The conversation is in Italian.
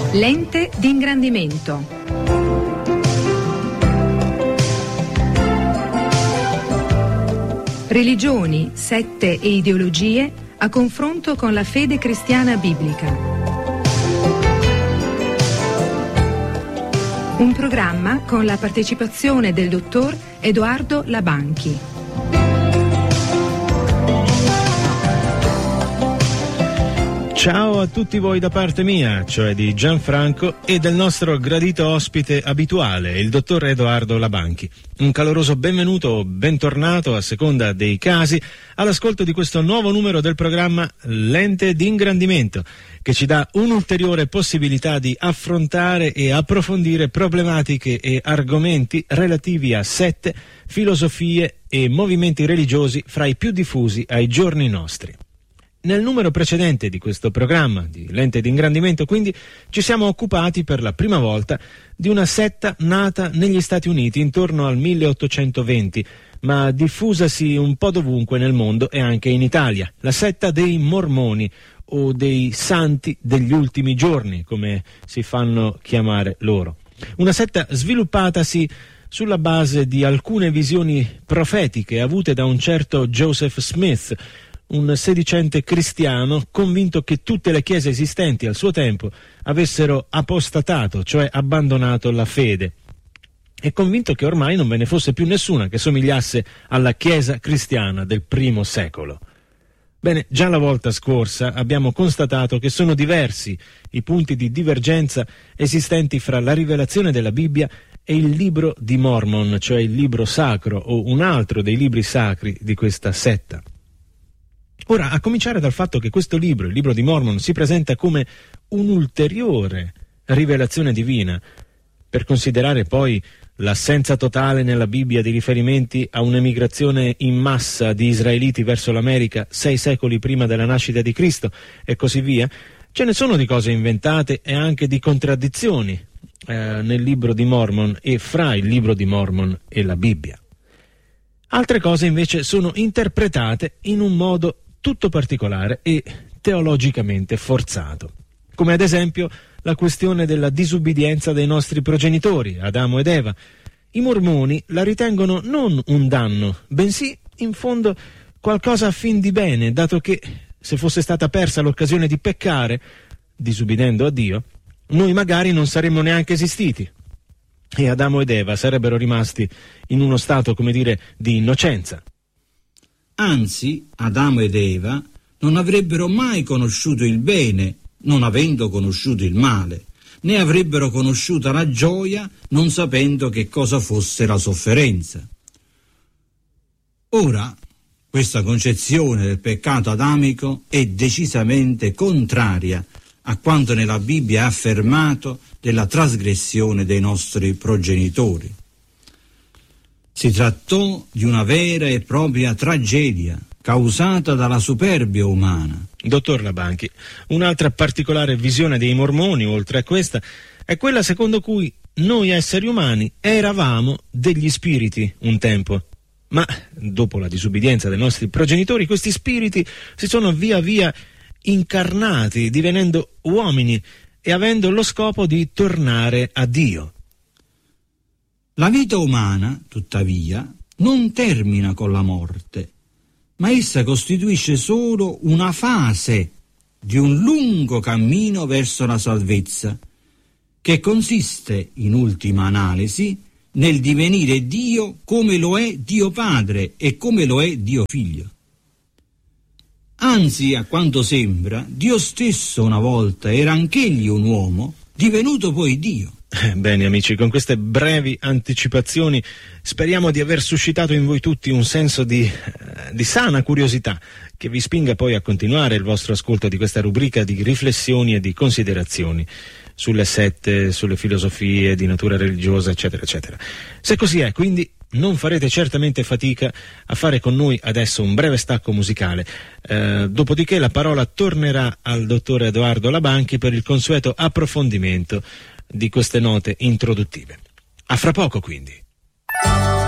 Lente di ingrandimento. Religioni, sette e ideologie a confronto con la fede cristiana biblica. Un programma con la partecipazione del dottor Edoardo Labanchi. Ciao a tutti voi da parte mia, cioè di Gianfranco, e del nostro gradito ospite abituale, il dottor Edoardo Labanchi. Un caloroso benvenuto o bentornato, a seconda dei casi, all'ascolto di questo nuovo numero del programma Lente di ingrandimento, che ci dà un'ulteriore possibilità di affrontare e approfondire problematiche e argomenti relativi a sette, filosofie e movimenti religiosi fra i più diffusi ai giorni nostri. Nel numero precedente di questo programma di Lente di ingrandimento, quindi, ci siamo occupati per la prima volta di una setta nata negli Stati Uniti intorno al 1820, ma diffusasi un po' dovunque nel mondo e anche in Italia, la setta dei Mormoni, o dei Santi degli Ultimi Giorni, come si fanno chiamare loro. Una setta sviluppatasi sulla base di alcune visioni profetiche avute da un certo Joseph Smith, un sedicente cristiano convinto che tutte le chiese esistenti al suo tempo avessero apostatato, cioè abbandonato la fede, e convinto che ormai non ve ne fosse più nessuna che somigliasse alla chiesa cristiana del primo secolo. Bene, già la volta scorsa abbiamo constatato che sono diversi i punti di divergenza esistenti fra la rivelazione della Bibbia e il libro di Mormon, cioè il libro sacro o un altro dei libri sacri di questa setta. Ora, a cominciare dal fatto che questo libro, il libro di Mormon, si presenta come un'ulteriore rivelazione divina, per considerare poi l'assenza totale nella Bibbia di riferimenti a un'emigrazione in massa di israeliti verso l'America 6 secoli prima della nascita di Cristo e così via. Ce ne sono di cose inventate e anche di contraddizioni nel libro di Mormon e fra il libro di Mormon e la Bibbia. Altre cose invece sono interpretate in un modo tutto particolare e teologicamente forzato, come ad esempio la questione della disubbidienza dei nostri progenitori, Adamo ed Eva. I mormoni la ritengono non un danno, bensì, in fondo, qualcosa a fin di bene, dato che, se fosse stata persa l'occasione di peccare, disubbidendo a Dio, noi magari non saremmo neanche esistiti, e Adamo ed Eva sarebbero rimasti in uno stato, come dire, di innocenza. Anzi, Adamo ed Eva non avrebbero mai conosciuto il bene, non avendo conosciuto il male, né avrebbero conosciuta la gioia, non sapendo che cosa fosse la sofferenza. Ora, questa concezione del peccato adamico è decisamente contraria a quanto nella Bibbia è affermato della trasgressione dei nostri progenitori. Si trattò di una vera e propria tragedia causata dalla superbia umana. Dottor Labanchi, un'altra particolare visione dei mormoni, oltre a questa, è quella secondo cui noi esseri umani eravamo degli spiriti un tempo, ma dopo la disubbidienza dei nostri progenitori, questi spiriti si sono via via incarnati, divenendo uomini e avendo lo scopo di tornare a Dio. La vita umana, tuttavia, non termina con la morte, ma essa costituisce solo una fase di un lungo cammino verso la salvezza, che consiste, in ultima analisi, nel divenire Dio come lo è Dio Padre e come lo è Dio Figlio. Anzi, a quanto sembra, Dio stesso una volta era anch'egli un uomo, divenuto poi Dio. Bene amici, con queste brevi anticipazioni speriamo di aver suscitato in voi tutti un senso di sana curiosità che vi spinga poi a continuare il vostro ascolto di questa rubrica di riflessioni e di considerazioni sulle sette, sulle filosofie di natura religiosa, eccetera, eccetera. Se così è, quindi, non farete certamente fatica a fare con noi adesso un breve stacco musicale, dopodiché la parola tornerà al dottor Edoardo Labanchi per il consueto approfondimento di queste note introduttive. A fra poco, quindi.